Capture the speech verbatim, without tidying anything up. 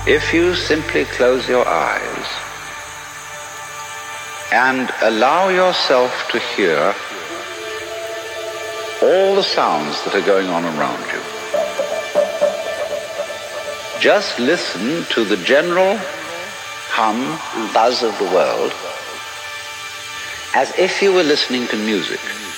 If you simply close your eyes and allow yourself to hear all the sounds that are going on around you, just listen to the general hum and buzz of the world as if you were listening to music.